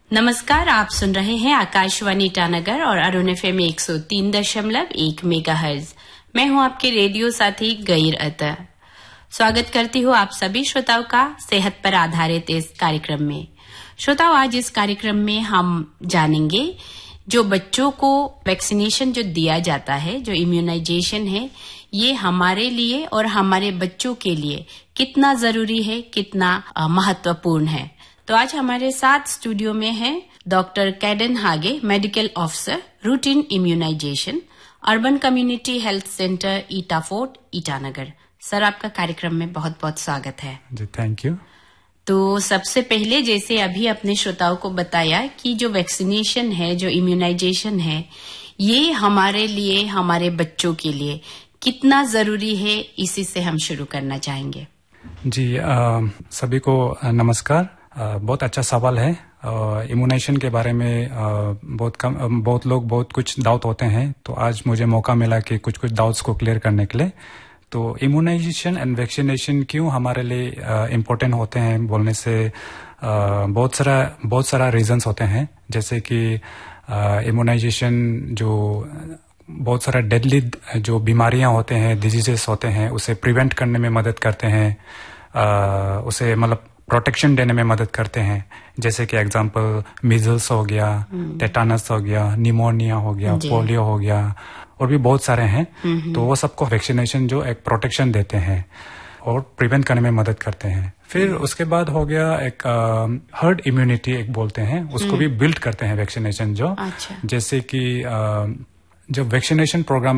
नमस्कार, आप सुन रहे हैं आकाशवाणी ईटानगर और अरुण एफएम 103.1 मेगाहर्ट्ज। मैं हूं आपके रेडियो साथी गैर अता। स्वागत करती हूं आप सभी श्रोताओं का सेहत पर आधारित इस कार्यक्रम में। श्रोताओं, आज इस कार्यक्रम में हम जानेंगे जो बच्चों को वैक्सीनेशन जो दिया जाता है, जो इम्यूनाइजेशन है, ये हमारे लिए और हमारे बच्चों के लिए कितना जरूरी है, कितना महत्वपूर्ण है। तो आज हमारे साथ स्टूडियो में हैं डॉक्टर कैडन हागे, medical officer, routine immunisation, urban community health centre Ita Fort, Itanagar. Sir, आपका कार्यक्रम में बहुत बहुत स्वागत है। जी, थैंक यू। तो सबसे पहले, जैसे अभी अपने श्रोताओं को बताया कि जो वैक्सीनेशन है, जो इम्यूनाइजेशन है, ये हमारे लिए, हमारे बच्चों के लिए कितना जरूरी है, इसी से हम शुरू करना चाहेंगे। जी, सभी को नमस्कार। बहुत अच्छा सवाल है। इम्यूनाइजेशन के बारे में बहुत लोग बहुत कुछ डाउट होते हैं, तो आज मुझे मौका मिला कि कुछ डाउट्स को क्लियर करने के लिए। तो इम्यूनाइजेशन एंड वैक्सीनेशन क्यों हमारे लिए इम्पोर्टेंट होते हैं बोलने से बहुत सारा रीजंस होते हैं। जैसे कि इम्यूनाइजेशन जो बहुत सारा डेडली जो बीमारियां होते हैं, डिजीजेस होते हैं, उसे प्रिवेंट करने में मदद करते हैं, उसे मतलब प्रोटेक्शन देने में मदद करते हैं। जैसे कि एग्जांपल मीजल्स हो गया, टेटानस हो गया, निमोनिया हो गया, पोलियो हो गया, और भी बहुत सारे हैं। तो वो सबको वैक्सीनेशन जो एक प्रोटेक्शन देते हैं और प्रिवेंट करने में मदद करते हैं। फिर उसके बाद हो गया एक हर्ड इम्यूनिटी एक बोलते हैं, उसको भी बिल्ड करते हैं वैक्सीनेशन जो। अच्छा। जैसे कि जब वैक्सीनेशन प्रोग्राम